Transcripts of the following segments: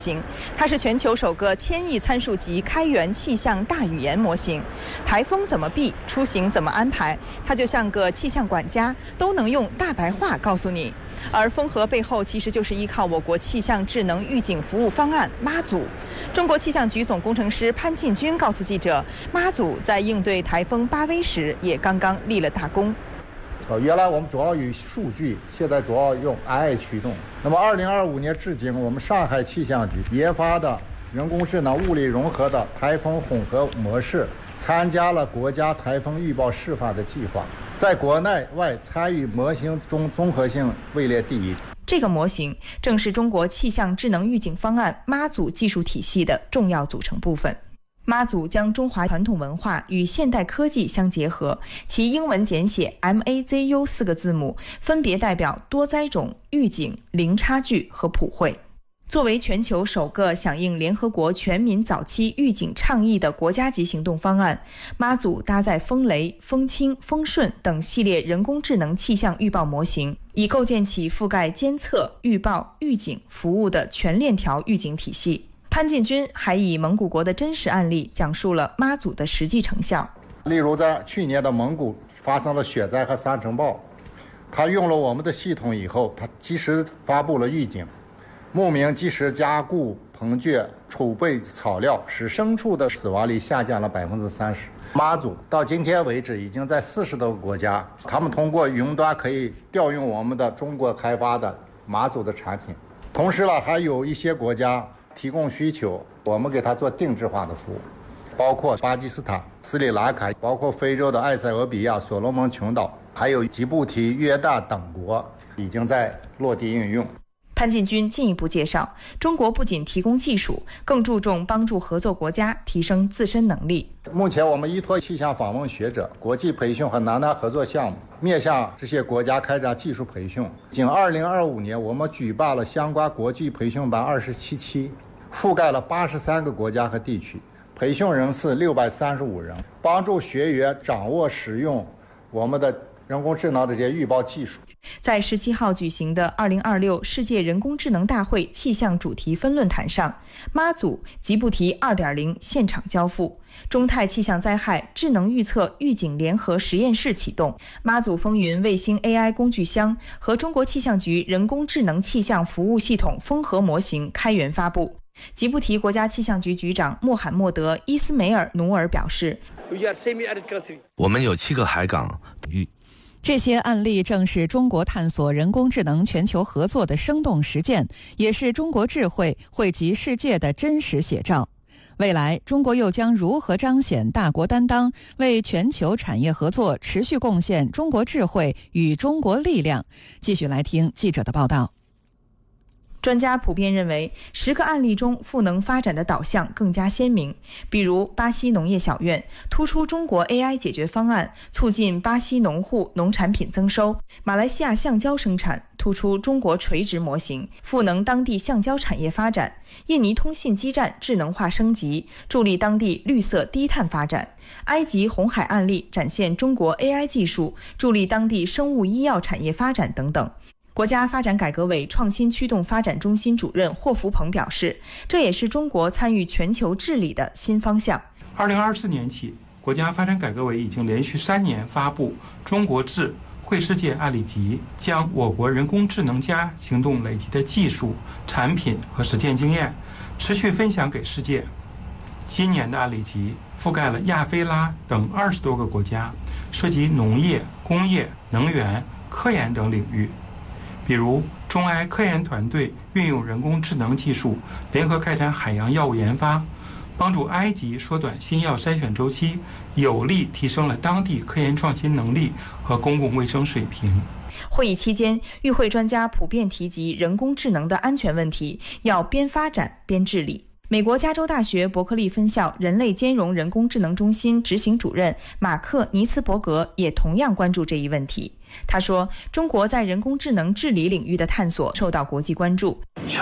它是全球首个1000亿参数级开源气象大语言模型。台风怎么避，出行怎么安排，它就像个气象管家，都能用大白话告诉你。而风和背后其实就是依靠我国气象智能预警服务方案妈祖。中国气象局总工程师潘进军告诉记者，妈祖在应对台风巴威时也刚刚立了大功。 原来我们主要以数据，现在主要用 AI 驱动。那么2025年至今，我们上海气象局研发的人工智能物理融合的台风混合模式，参加了国家台风预报示范的计划，在国内外参与模型中综合性位列第1。 这个模型正是中国气象智能预警方案妈祖技术体系的重要组成部分。妈祖将中华传统文化与现代科技相结合，其英文简写 MAZU 4个字母分别代表多灾种、预警、零差距和普惠。作为全球首个响应联合国全民早期预警倡议的国家级行动方案，妈祖搭载风雷、风清、风顺等系列人工智能气象预报模型，以构建起覆盖监测、预报、预警服务的全链条预警体系。潘进军还以蒙古国的真实案例讲述了妈祖的实际成效。 例如在去年的蒙古发生了雪灾和沙尘暴，他用了我们的系统以后，他及时发布了预警，牧民及时加固棚圈，储备草料，使牲畜的死亡率下降了30%。妈祖到今天为止已经在40多个国家，他们通过云端可以调用我们的中国开发的妈祖的产品。同时还有一些国家提供需求，我们给他做定制化的服务，包括巴基斯坦、斯里兰卡，包括非洲的埃塞俄比亚、所罗门群岛，还有吉布提、约旦等国已经在落地应用。 潘进军进一步介绍，中国不仅提供技术，更注重帮助合作国家提升自身能力。 目前我们依托气象访问学者、国际培训和南南合作项目，面向这些国家开展技术培训。仅2025年，我们举办了相关国际培训班27期，覆盖了83个国家和地区，培训人次635人，帮助学员掌握使用我们的人工智能的这些预报技术。 在17号举行的2026世界人工智能大会气象主题分论坛上，妈祖吉布提 2.0 现场交付，中泰气象灾害智能预测预警联合实验室启动，妈祖风云卫星 AI 工具箱和中国气象局人工智能气象服务系统风和模型开源发布。吉布提国家气象局局长穆罕默德·伊斯梅尔努尔表示， 我们有7个海港。 这些案例正是中国探索人工智能全球合作的生动实践，也是中国智慧惠及世界的真实写照。未来，中国又将如何彰显大国担当，为全球产业合作持续贡献中国智慧与中国力量？继续来听记者的报道。 专家普遍认为，10个案例中赋能发展的导向更加鲜明。比如，巴西农业小院突出中国 AI 解决方案，促进巴西农户农产品增收；马来西亚橡胶生产突出中国垂直模型，赋能当地橡胶产业发展；印尼通信基站智能化升级，助力当地绿色低碳发展；埃及红海案例展现中国 AI 技术，助力当地生物医药产业发展等等。国家发展改革委创新驱动发展中心主任霍福鹏表示，这也是中国参与全球治理的新方向。 2024年起，国家发展改革委已经连续3年发布《中国智惠世界案例集》，将我国人工智能加行动累积的技术、产品和实践经验持续分享给世界。今年的案例集覆盖了亚非拉等20多个国家，涉及农业、工业、能源、科研等领域。比如，中埃科研团队运用人工智能技术，联合开展海洋药物研发，帮助埃及缩短新药筛选周期，有力提升了当地科研创新能力和公共卫生水平。 会议期间，与会专家普遍提及人工智能的安全问题，要边发展边治理。美国加州大学伯克利分校人类兼容人工智能中心执行主任马克·尼茨伯格也同样关注这一问题。他说，中国在人工智能治理领域的探索受到国际关注。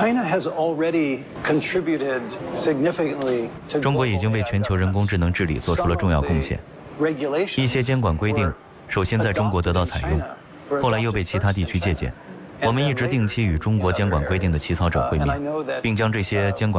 中国已经为全球人工智能治理做出了重要贡献。一些监管规定首先在中国得到采用，后来又被其他地区借鉴。 我们一直定期与中国监管规定的起草者会面，并将这些监管